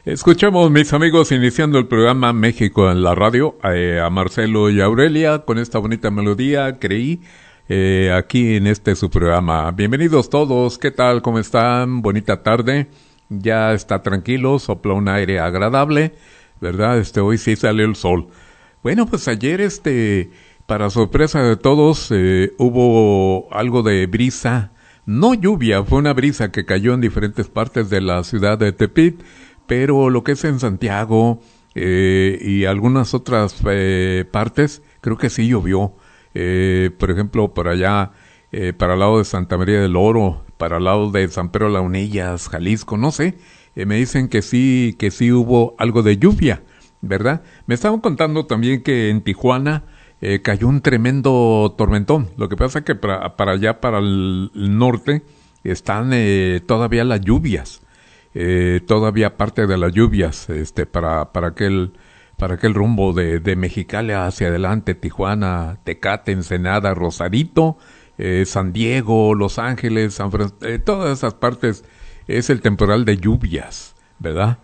Escuchamos, mis amigos, iniciando el programa México en la radio, a Marcelo y Aurelia con esta bonita melodía, Creí, aquí en su programa. Bienvenidos todos, ¿qué tal? ¿Cómo están? Bonita tarde, ya está tranquilo, sopla un aire agradable, ¿verdad? Hoy sí salió el sol. Bueno, pues ayer, para sorpresa de todos, hubo algo de brisa, no lluvia, fue una brisa que cayó en diferentes partes de la ciudad de Tepit, pero lo que es en Santiago y algunas otras partes, creo que sí llovió. Por ejemplo, por allá, para el lado de Santa María del Oro, para el lado de San Pedro Launillas, Jalisco, no sé, me dicen que sí hubo algo de lluvia, ¿verdad? Me estaban contando también que en Tijuana cayó un tremendo tormentón. Lo que pasa es que para allá, para el norte, están todavía las lluvias. Todavía parte de las lluvias para aquel rumbo de Mexicali hacia adelante, Tijuana, Tecate, Ensenada, Rosarito, San Diego, Los Ángeles, San Francisco, todas esas partes es el temporal de lluvias, ¿verdad?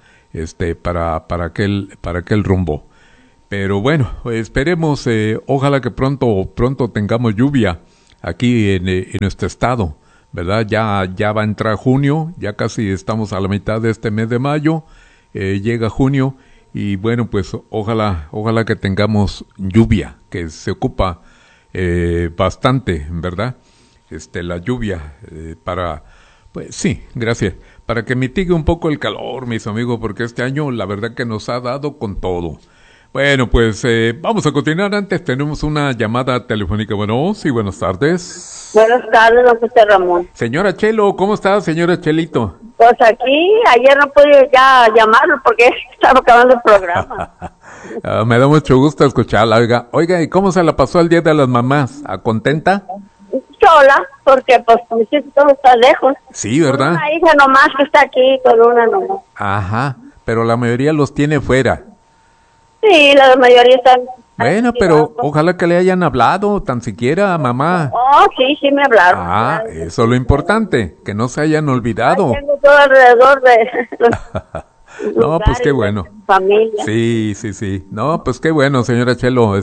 Para aquel rumbo. Pero bueno, esperemos, ojalá que pronto tengamos lluvia aquí en nuestro estado, ¿verdad? Ya va a entrar junio, ya casi estamos a la mitad de este mes de mayo, llega junio y bueno, pues ojalá que tengamos lluvia, que se ocupa bastante, ¿verdad? La lluvia pues sí, gracias, para que mitigue un poco el calor, mis amigos, porque este año la verdad que nos ha dado con todo. Bueno, pues vamos a continuar. Antes tenemos una llamada telefónica. Bueno, sí, buenas tardes. Buenas tardes, don José Ramón. Señora Chelo, ¿cómo está, señora Chelito? Pues aquí, ayer no pude ya llamarlo porque estaba acabando el programa. Me da mucho gusto escucharla, oiga, ¿y cómo se la pasó el Día de las Mamás? ¿A contenta? Sola, porque pues mis hijos todos están lejos. Sí, ¿verdad? Una hija nomás que está aquí, con una nomás. Ajá, pero la mayoría los tiene fuera. Sí, la mayoría están... Bueno, pero ojalá que le hayan hablado, tan siquiera a mamá. Oh, sí, me hablaron. Ah, eso es lo importante, que no se hayan olvidado. Ay, tengo todo alrededor de no, pues qué bueno. Familia. Sí. No, pues qué bueno, señora Chelo,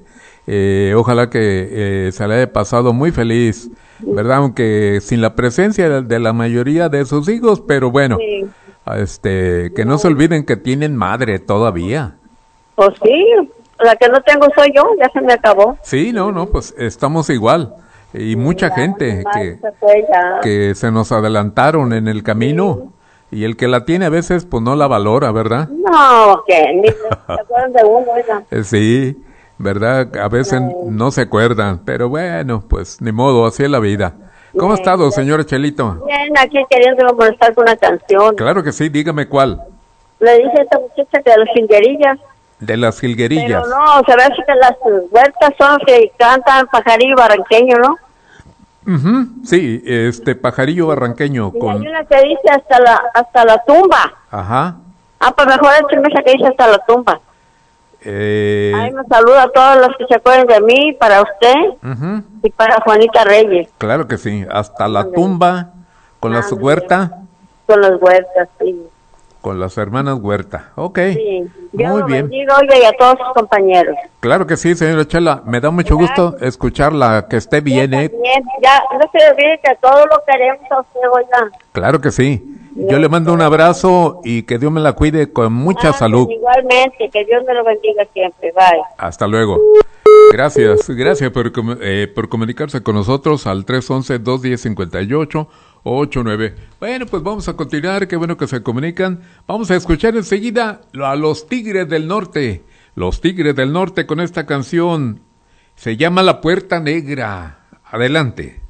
ojalá que se le haya pasado muy feliz, ¿verdad? Aunque sin la presencia de la mayoría de sus hijos, pero bueno, sí. Que no se olviden que tienen madre todavía. Pues sí, la que no tengo soy yo, ya se me acabó. Sí, no, pues estamos igual. Y mucha gente que se nos adelantaron en el camino, y el que la tiene a veces pues no la valora, ¿verdad? No, que ni se acuerdan de uno, oiga. Sí, ¿verdad? A veces no se acuerdan, pero bueno, pues ni modo, así es la vida. ¿Cómo ha estado, señora Chelito? Bien, aquí queriendo molestar con una canción. Claro que sí, dígame cuál. Le dije a esta muchacha que de las jilguerillas. De las jilguerillas. Pero no, se ve que las huertas son los que cantan pajarillo barranqueño, ¿no? Sí, pajarillo barranqueño. Y hay una que dice hasta la tumba. Ajá. Ah, pues mejor esa que dice hasta la tumba. Ahí me saluda a todos los que se acuerden de mí, para usted y para Juanita Reyes. Claro que sí, hasta la tumba, con las huertas. Con las huertas, sí. Con las hermanas Huerta, ok. Sí. Muy bien. Bendiga, oiga, y a todos sus compañeros. Claro que sí, señora Chela, me da mucho gusto escucharla, que esté bien, Bien, ya, no se olvide que todo lo queremos a usted, oiga. Claro que sí. Yo le mando un abrazo y que Dios me la cuide con mucha salud. Igualmente, que Dios me lo bendiga siempre, bye. Hasta luego. Gracias por comunicarse con nosotros al 311-210-5889. Bueno, pues vamos a continuar, qué bueno que se comunican. Vamos a escuchar enseguida a los Tigres del Norte. Los Tigres del Norte con esta canción. Se llama La Puerta Negra. Adelante.